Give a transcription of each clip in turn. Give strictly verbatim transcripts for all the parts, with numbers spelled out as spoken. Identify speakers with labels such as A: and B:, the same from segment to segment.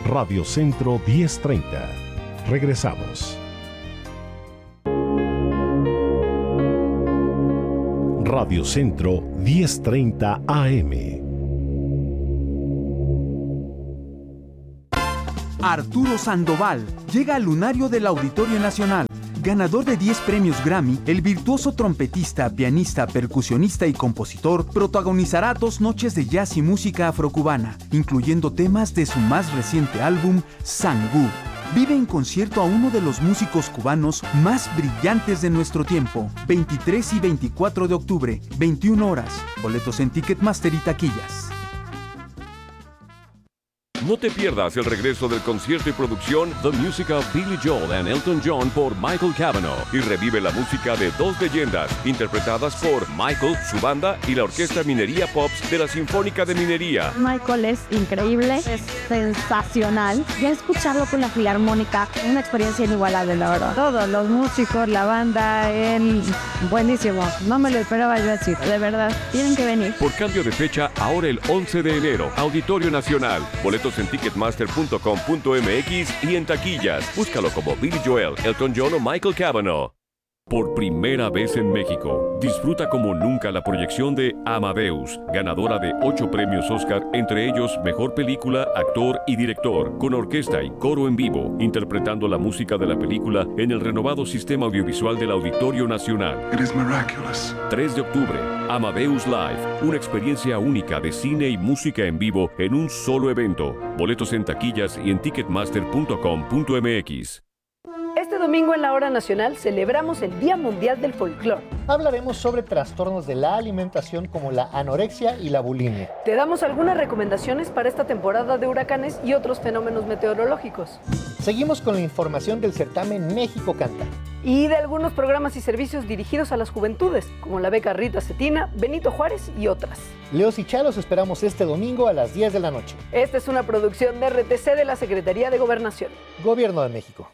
A: Radio Centro diez treinta. Regresamos. Radio Centro diez treinta A M.
B: Arturo Sandoval llega al lunario del Auditorio Nacional. Ganador de diez premios Grammy, el virtuoso trompetista, pianista, percusionista y compositor protagonizará dos noches de jazz y música afrocubana, incluyendo temas de su más reciente álbum, Sangú. Vive en concierto a uno de los músicos cubanos más brillantes de nuestro tiempo. veintitrés y veinticuatro de octubre, veintiuna horas. Boletos en Ticketmaster y taquillas.
C: No te pierdas el regreso del concierto y producción The Music of Billy Joel and Elton John por Michael Cavanaugh y revive la música de dos leyendas interpretadas por Michael, su banda y la Orquesta Minería Pops de la Sinfónica de Minería.
D: Michael es increíble, es sensacional. Ya escucharlo con la Filarmónica, una experiencia inigualable, la verdad. Todos los músicos, la banda, él, buenísimo. No me lo esperaba yo así, de verdad. Tienen que venir.
C: Por cambio de fecha, ahora el once de enero, Auditorio Nacional. Boletos en ticketmaster punto com punto m x y en taquillas. Búscalo como Billy Joel, Elton John o Michael Cavanaugh. Por primera vez en México, disfruta como nunca la proyección de Amadeus, ganadora de ocho premios Oscar, entre ellos Mejor Película, Actor y Director, con orquesta y coro en vivo, interpretando la música de la película en el renovado sistema audiovisual del Auditorio Nacional.
E: It is miraculous.
C: tres de octubre, Amadeus Live, una experiencia única de cine y música en vivo en un solo evento. Boletos en taquillas y en ticketmaster punto com punto m x.
F: Este domingo en la Hora Nacional celebramos el Día Mundial del Folclor.
G: Hablaremos sobre trastornos de la alimentación como la anorexia y la bulimia.
F: Te damos algunas recomendaciones para esta temporada de huracanes y otros fenómenos meteorológicos.
G: Seguimos con la información del certamen México Canta.
F: Y de algunos programas y servicios dirigidos a las juventudes, como la beca Rita Cetina, Benito Juárez y otras.
G: Leos y Chalos esperamos este domingo a las diez de la noche.
F: Esta es una producción de R T C de la Secretaría de Gobernación.
G: Gobierno de México.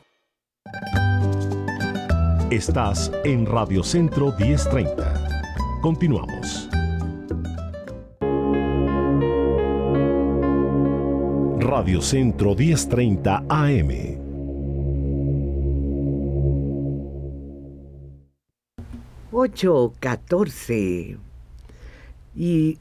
A: Estás en Radio Centro diez treinta. Continuamos. Radio Centro diez treinta A M.
H: ocho catorce. Y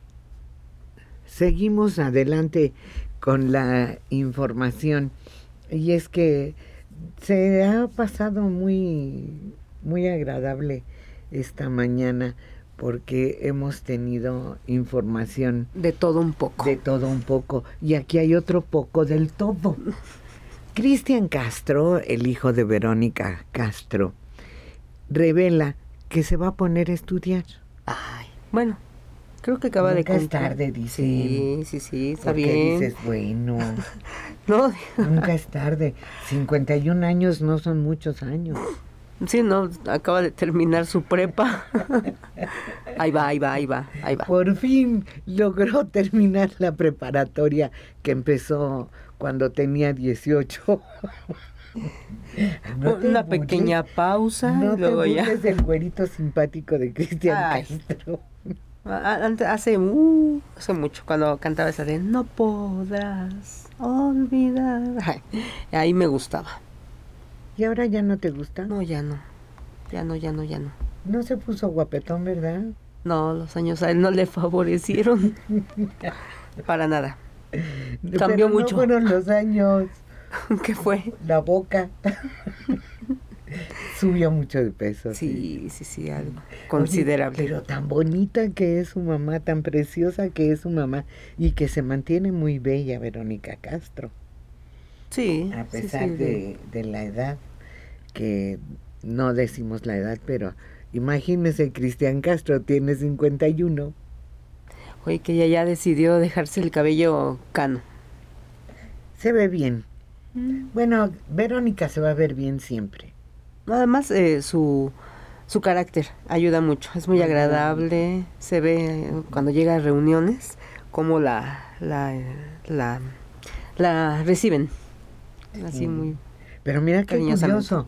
H: seguimos adelante con la información. Y es que se ha pasado muy, muy agradable esta mañana porque hemos tenido información
I: de todo un poco.
H: De todo un poco. Y aquí hay otro poco del todo. Cristian Castro, el hijo de Verónica Castro, revela que se va a poner a estudiar.
I: Ay, bueno, creo que acaba
H: Nunca
I: de
H: es tarde, dice.
I: Sí, sí, sí, está
H: ¿Por
I: bien.
H: qué dices, bueno?
I: No.
H: Nunca es tarde. cincuenta y un años no son muchos años.
I: Sí, no, acaba de terminar su prepa. Ahí va, ahí va, ahí va, ahí va.
H: Por fin logró terminar la preparatoria que empezó cuando tenía dieciocho.
I: No Una burles, pequeña pausa
H: no
I: y luego
H: te
I: ya.
H: Es el güerito simpático de Cristian Castro.
I: Antes, hace, uh, hace mucho, cuando cantaba esa de no podrás olvidar. Ay, ahí me gustaba.
H: ¿Y ahora ya no te gusta?
I: No, ya no. Ya no, ya no, ya no.
H: No se puso guapetón, ¿verdad?
I: No, los años a él no le favorecieron. Para nada. Cambió
H: Pero
I: mucho.
H: No fueron los años.
I: ¿Qué fue?
H: La boca. Subió mucho de peso.
I: Sí, sí, sí, sí, algo considerable.
H: Oye, pero tan bonita que es su mamá, tan preciosa que es su mamá y que se mantiene muy bella, Verónica Castro.
I: Sí.
H: A pesar
I: sí, sí,
H: de, de la edad, que no decimos la edad, pero imagínese, Cristian Castro tiene cincuenta y uno.
I: Oye, que ella ya decidió dejarse el cabello cano.
H: Se ve bien. Mm. Bueno, Verónica se va a ver bien siempre.
I: Además, eh, su, su carácter ayuda mucho. Es muy agradable. Se ve eh, cuando llega a reuniones cómo la, la, la, la reciben. Así sí. muy
H: Pero mira qué curioso.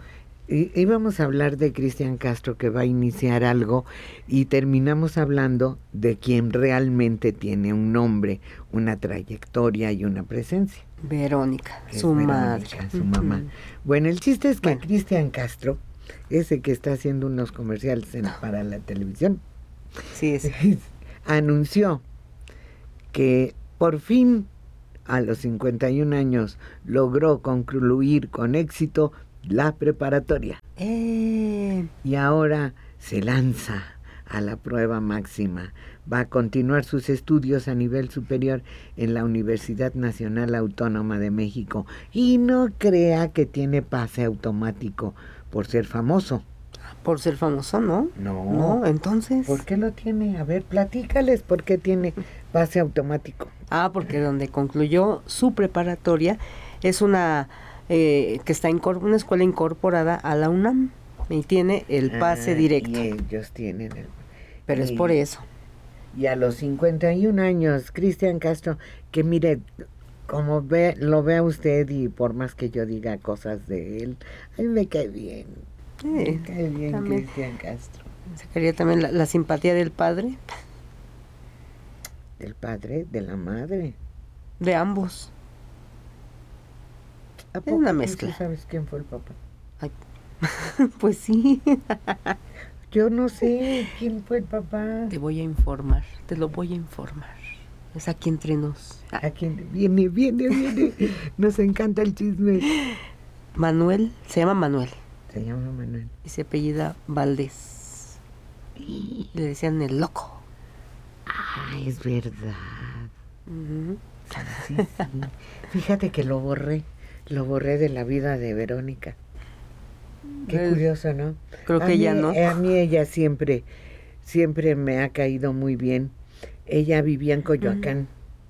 H: í- íbamos a hablar de Cristian Castro, que va a iniciar algo, y terminamos hablando de quien realmente tiene un nombre, una trayectoria y una presencia.
I: Verónica,
H: que es
I: su
H: Verónica,
I: madre.
H: su mamá.
I: Ujú.
H: Bueno, el chiste es que
I: Bueno.
H: Cristian Castro, ese que está haciendo unos comerciales en- para la televisión,
I: Sí, es.
H: anunció que por fin a los cincuenta y un años logró concluir con éxito la preparatoria
I: Eh,
H: y ahora se lanza a la prueba máxima. Va a continuar sus estudios a nivel superior en la Universidad Nacional Autónoma de México y no crea que tiene pase automático por ser famoso.
I: por ser famoso, ¿no?
H: No.
I: No, entonces.
H: ¿Por qué lo tiene? A ver, platícales por qué tiene pase automático.
I: Ah, porque donde concluyó su preparatoria es una eh, que está incor- una escuela incorporada a la UNAM y tiene el pase
H: Ah,
I: directo.
H: Y ellos tienen el...
I: Pero es
H: y-
I: por eso.
H: Y a los cincuenta y un años, Cristian Castro, que mire, como ve, lo vea usted y por más que yo diga cosas de él, a mí me cae bien. me
I: Sí,
H: cae bien
I: también.
H: Cristian Castro.
I: Sacaría también la, la simpatía del padre,
H: Del padre, de la madre.
I: de ambos.
H: ¿A
I: Es
H: poco
I: una
H: tú
I: mezcla.
H: sí sabes quién fue el papá?
I: Pues sí,
H: Yo no sé quién fue el papá.
I: te voy a informar, te lo voy a informar. Es aquí entre nos. Ah,
H: ¿A quién? Viene, viene, viene. Nos encanta el chisme.
I: Manuel, se llama Manuel
H: Se llama Manuel.
I: y se apellida Valdés. Le decían el loco.
H: Ah, es verdad.
I: Ujú.
H: Sí, sí. Fíjate que lo borré. Lo borré de la vida de Verónica. Qué
I: Eh,
H: curioso, ¿no?
I: Creo
H: A
I: que
H: mí-
I: ya no.
H: A mí ella siempre, siempre me ha caído muy bien. Ella vivía en Coyoacán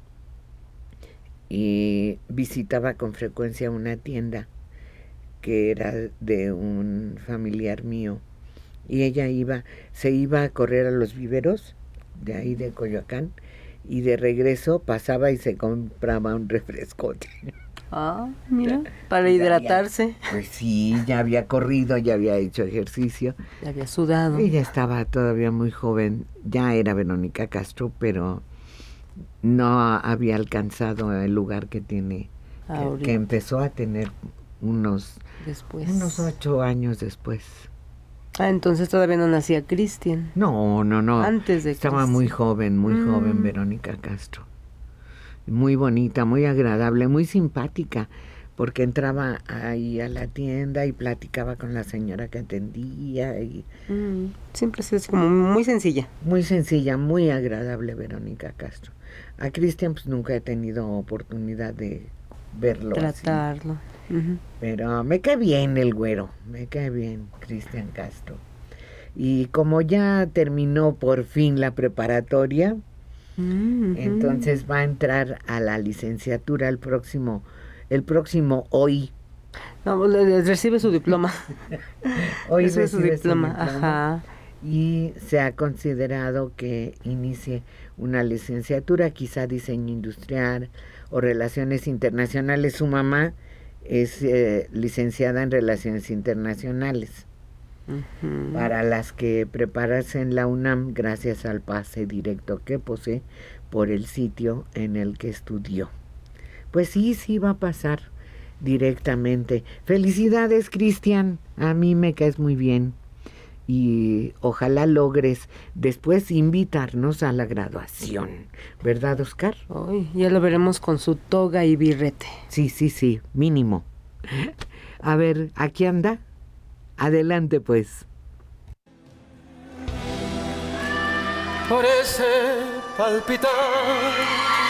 H: y visitaba con frecuencia una tienda que era de un familiar mío. Y ella iba, se iba a correr a los viveros de ahí de Coyoacán y de regreso pasaba y se compraba un refresco.
I: Ah, mira, para
H: Ya, ya.
I: hidratarse.
H: Pues sí, ya había corrido, ya había hecho ejercicio.
I: Ya había sudado.
H: Ella estaba todavía muy joven, ya era Verónica Castro, pero no había alcanzado el lugar que tiene, que,
I: Ahorita.
H: que empezó a tener unos,
I: Después.
H: unos ocho años después.
I: Ah, entonces todavía no nacía Cristian.
H: No, no, no.
I: Antes de
H: Estaba
I: Cristian.
H: muy joven, muy
I: Mm.
H: joven Verónica Castro. Muy bonita, muy agradable, muy simpática, porque entraba ahí a la tienda y platicaba con la señora que atendía. Y
I: Mm, siempre ha sido así como muy sencilla.
H: muy sencilla, muy agradable Verónica Castro. A Cristian pues nunca he tenido oportunidad de verlo así.
I: Tratarlo. Ujú.
H: Pero me cae bien el güero, me cae bien Cristian Castro. Y como ya terminó por fin la preparatoria,
I: Mm, ujú.
H: entonces va a entrar a la licenciatura el próximo, el próximo hoy.
I: No, le- le- recibe su diploma.
H: Hoy
I: Recibe su
H: recibe
I: diploma. Ajá.
H: Y se ha considerado que inicie una licenciatura, quizá diseño industrial o relaciones internacionales. Su mamá es eh, licenciada en relaciones internacionales,
I: Ujú.
H: para las que prepararse en la UNAM gracias al pase directo que posee por el sitio en el que estudió. Pues sí, sí va a pasar directamente. Felicidades, Cristian, a mí me caes muy bien y ojalá logres después invitarnos a la graduación, ¿verdad, Oscar?
I: Ay, ya lo veremos con su toga y birrete.
H: Sí, sí, sí, mínimo. A ver, ¿aquí anda? Adelante, pues.
E: Parece palpitar